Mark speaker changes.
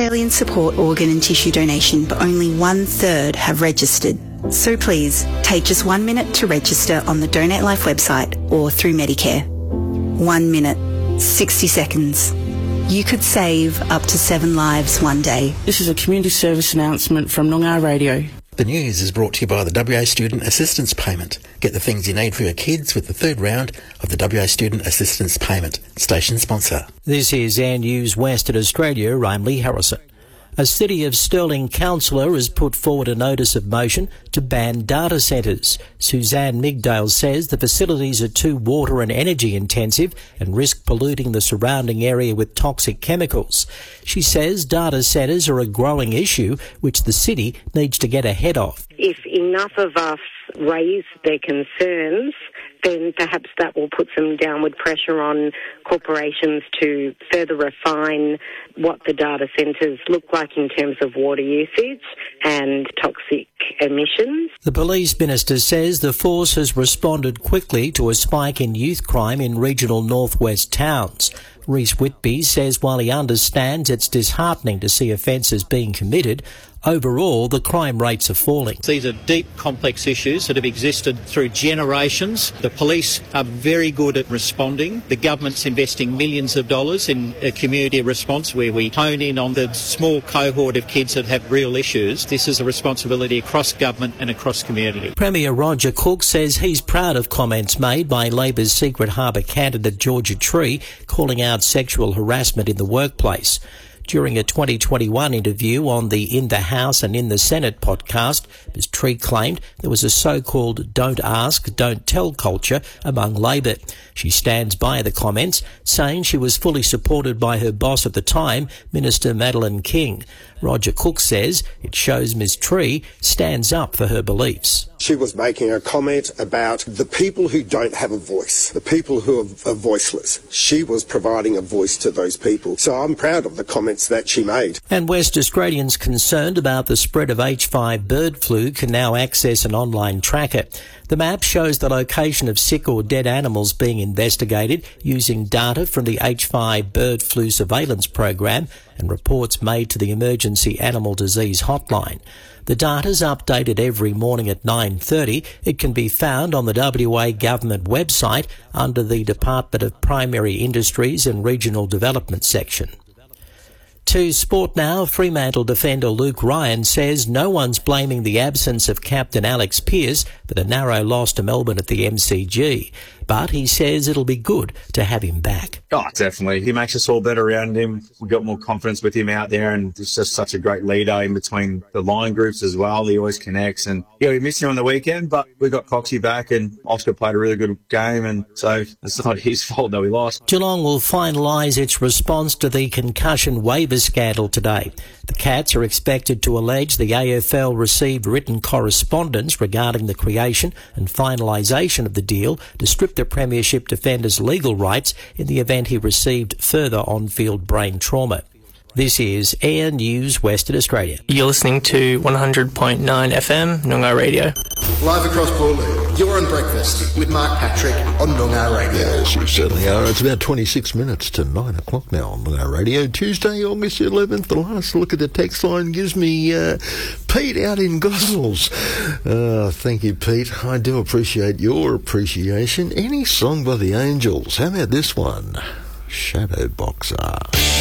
Speaker 1: Australians support organ and tissue donation, but only 1/3 have registered. So please, take just 1 minute to register on the Donate Life website or through Medicare. 1 minute, 60 seconds. You could save up to 7 lives one day.
Speaker 2: This is a community service announcement from Noongar Radio.
Speaker 3: The news is brought to you by the WA Student Assistance Payment. Get the things you need for your kids with the third round of the WA Student Assistance Payment. Station sponsor.
Speaker 4: This is Air News Western Australia. I'm Lee Harrison. A City of Stirling councillor has put forward a notice of motion to ban data centres. Suzanne Migdale says the facilities are too water and energy intensive and risk polluting the surrounding area with toxic chemicals. She says data centres are a growing issue which the city needs to get ahead of.
Speaker 5: If enough of us raise their concerns, then perhaps that will put some downward pressure on corporations to further refine what the data centres look like in terms of water usage and toxic emissions.
Speaker 4: The police minister says the force has responded quickly to a spike in youth crime in regional northwest towns. Rhys Whitby says while he understands it's disheartening to see offences being committed, overall the crime rates are falling.
Speaker 6: These are deep, complex issues that have existed through generations. The police are very good at responding. The government's investing millions of dollars in a community response where we hone in on the small cohort of kids that have real issues. This is a responsibility across government and across community.
Speaker 4: Premier Roger Cook says he's proud of comments made by Labor's Secret Harbour candidate Georgia Tree calling out sexual harassment in the workplace. During a 2021 interview on the In the House and In the Senate podcast, Ms Tree claimed there was a so-called don't ask, don't tell culture among Labor. She stands by the comments, saying she was fully supported by her boss at the time, Minister Madeleine King. Roger Cook says it shows Ms Tree stands up for her beliefs.
Speaker 7: She was making a comment about the people who don't have a voice, the people who are voiceless. She was providing a voice to those people. So I'm proud of the comments that she made.
Speaker 4: And West Australians concerned about the spread of H5 bird flu can now access an online tracker. The map shows the location of sick or dead animals being investigated using data from the H5 bird flu surveillance program and reports made to the Emergency Animal Disease Hotline. The data's updated every morning at 9:30. It can be found on the WA Government website under the Department of Primary Industries and Regional Development section. To sport now, Fremantle defender Luke Ryan says no one's blaming the absence of captain Alex Pearce for the narrow loss to Melbourne at the MCG. But he says it'll be good to have him back.
Speaker 8: Oh, definitely. He makes us all better around him. We've got more confidence with him out there, and he's just such a great leader in between the line groups as well. He always connects. And yeah, we missed him on the weekend, but we got Coxie back, and Oscar played a really good game, and so it's not his fault that we lost.
Speaker 4: Geelong will finalise its response to the concussion waiver scandal today. The Cats are expected to allege the AFL received written correspondence regarding the creation and finalisation of the deal to strip the Premiership defender's legal rights in the event he received further on-field brain trauma. This is Air News Western Australia.
Speaker 9: You're listening to 100.9 FM, Noongar Radio.
Speaker 10: Live across Port, you're on Breakfast with Mark Patrick on Noongar Radio.
Speaker 11: Yes, you certainly are. It's about 26 minutes to 9 o'clock now on Noongar Radio. Tuesday, August 11th. The last look at the text line gives me Pete out in Gossels. Thank you, Pete. I do appreciate your appreciation. Any song by the Angels? How about this one? Shadow Boxer.